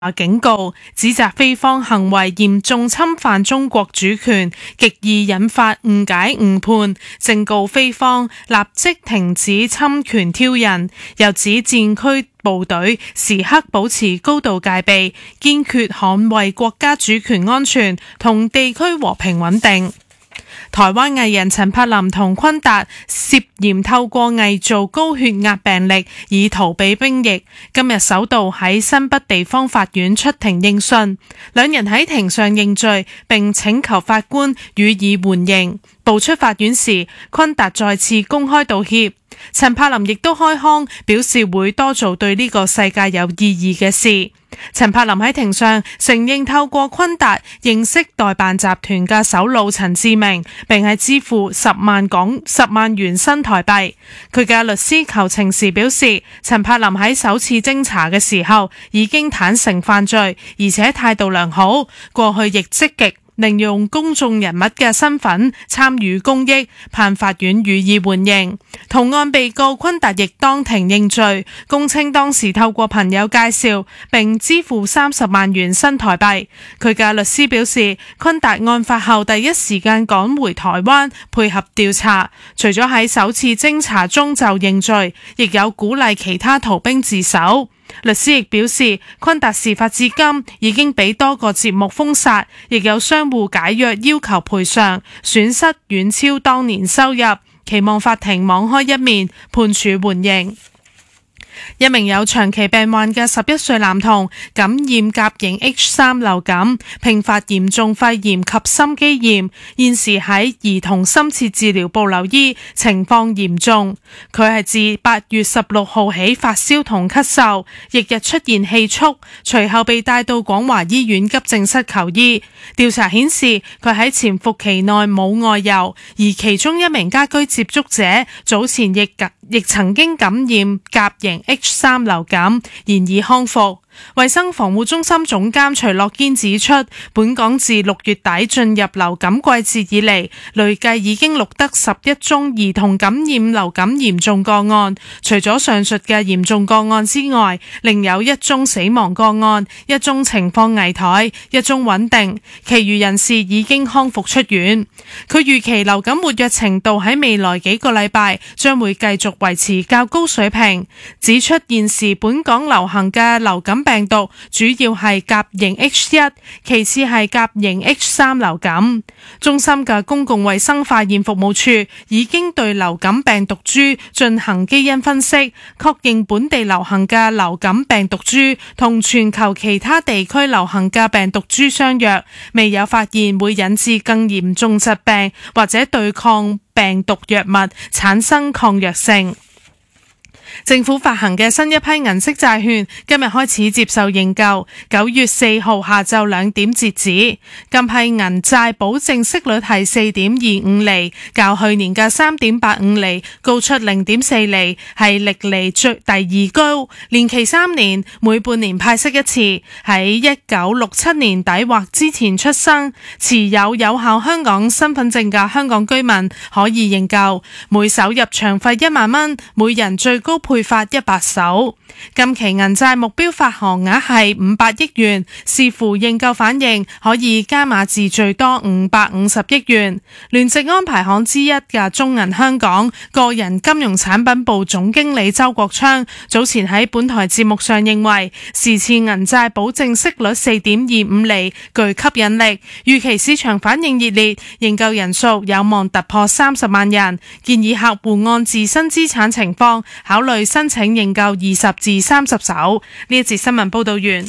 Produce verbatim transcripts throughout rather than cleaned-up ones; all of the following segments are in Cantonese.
警告，指責菲方行為嚴重侵犯中國主權，極易引發誤解誤判，正告菲方立即停止侵權挑釁，又指戰區部隊時刻保持高度戒備，堅決捍衛國家主權安全同地區和平穩定。台灣藝人陳柏霖同坤達涉嫌透過偽造高血壓病歷以逃避兵役，今日首度喺新北地方法院出庭應訊，兩人喺庭上認罪，並請求法官予以緩刑。步出法院時，坤達再次公開道歉，陳柏霖亦都開腔表示會多做對呢個世界有意義嘅事。陳柏霖喺庭上承認透過坤達認識代辦集團嘅首腦陳志明，並係支付十萬港十萬元新台幣。佢嘅律師求情時表示，陳柏霖喺首次偵查嘅時候已經坦承犯罪，而且態度良好，過去亦積極利用公眾人物嘅身份參與公益，盼法院予以緩刑。同案被告坤達亦當庭認罪，供稱當時透過朋友介紹並支付三十萬元新台幣。佢嘅律師表示，坤達案發後第一時間趕回台灣配合調查，除咗喺首次偵查中就認罪，亦有鼓勵其他逃兵自首。律師亦表示，坤達事發至今已經俾多個節目封殺，亦有商戶解約要求賠償，損失遠超當年收入，期望法庭網開一面，判處緩刑。一名有長期病患嘅十一歲男童感染甲型 H 三 流感，併發嚴重肺炎及心肌炎，現時喺兒童深切治療部留醫，情況嚴重。佢係自八月十六號起發燒同咳嗽，翌日出現氣促，隨後被帶到廣華醫院急症室求醫。調查顯示，佢喺潛伏期內冇外遊，而其中一名家居接觸者早前亦亦曾經感染甲型 H 三 流感，現已康復。衛生防護中心總監徐樂堅指出，本港自六月底進入流感季節以嚟，累計已經錄得十一宗兒童感染流感嚴重個案。除咗上述嘅嚴重個案之外，另有一宗死亡個案，一宗情況危殆，一宗穩定，其餘人士已經康復出院。佢預期流感活躍程度喺未來幾個禮拜將會繼續維持較高水平，指出現時本港流行嘅流感病毒主要係甲型 H 一，其次係甲型 H 三 流感。中心嘅公共衛生化驗服務處已經對流感病毒株進行基因分析，確認本地流行嘅流感病毒株同全球其他地區流行嘅病毒株相若，未有發現會引致更嚴重疾病或者對抗病毒藥物產生抗藥性。政府發行嘅新一批銀色債券今日開始接受認購，九月四號下晝兩點截止。今批銀債保證息率係四點二五厘，較去年嘅三點八五厘高出零點四厘，係歷嚟最第二高。年期三年，每半年派息一次。喺一九六七年底或之前出生、持有有效香港身份證嘅香港居民可以認購，每手入場費一萬蚊，每人最高配發一百手。近期銀債目標發行額係五百億元，視乎認購反應，可以加碼至最多五百五十億元。聯席安排行之一嘅中銀香港個人金融產品部總經理周國昌早前喺本台節目上認為，時次銀債保證息率四點二五厘具吸引力，預期市場反應熱烈，認購人數有望突破三十萬人，建議客戶按自身資產情況考慮申請認購二十至三十手。呢一節新聞報道完。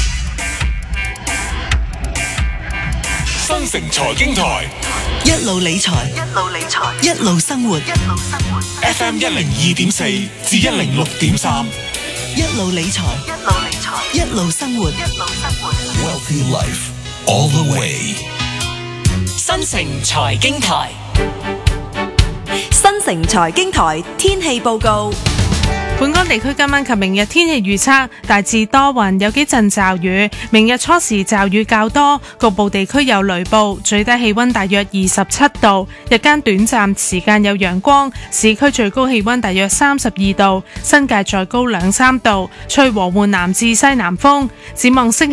新城財經台一路理財，一路理財，一路生活，一路生活。 F M 一零二點四至一零六點三， 一路理財，一路理財，一路生活，一路生活。 Wealthy Life all the way。 新城財經台， 新城財經台天氣報告。 本港地區今晚及明日天氣預測，大致多雲，有幾陣驟雨。明日初時驟雨較多，局部地區有雷暴，最低氣溫大約二十七度，日間短暫時間有陽光，市區最高氣溫大約三十二度，新界再高兩三度，吹和緩南至西南風。展望星期